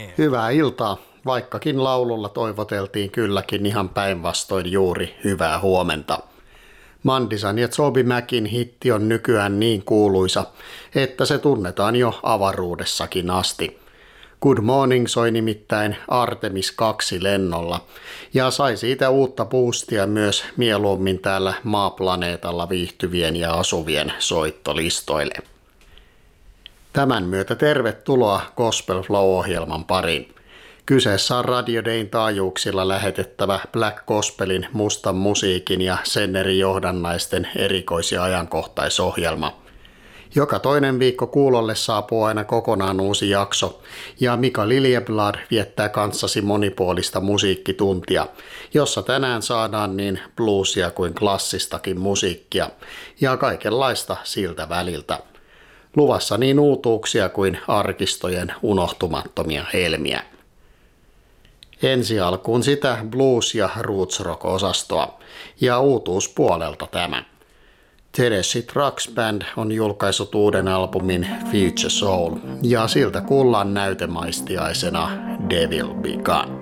Hyvää iltaa, vaikkakin laululla toivoteltiin kylläkin ihan päinvastoin juuri hyvää huomenta. Mandisan ja Toby Macin hitti on nykyään niin kuuluisa, että se tunnetaan jo avaruudessakin asti. Good Morning soi nimittäin Artemis 2 lennolla ja sai siitä uutta boostia myös mieluummin täällä maaplaneetalla viihtyvien ja asuvien soittolistoille. Tämän myötä tervetuloa Gospel Flow-ohjelman pariin. Kyseessä on Radio Dayn taajuuksilla lähetettävä Black Gospelin, mustan musiikin ja sen eri johdannaisten erikois- ja ajankohtaisohjelma. Joka toinen viikko kuulolle saapuu aina kokonaan uusi jakso, ja Mika Liljeblad viettää kanssasi monipuolista musiikkituntia, jossa tänään saadaan niin bluesia kuin klassistakin musiikkia, ja kaikenlaista siltä väliltä. Luvassa niin uutuuksia kuin arkistojen unohtumattomia helmiä. Ensi alkuun sitä blues- ja roots rock-osastoa, ja uutuuspuolelta tämä. Tennessee Trucks Band on julkaissut uuden albumin Future Soul, ja siltä kuullaan näytemaistiaisena Devil Be Gone.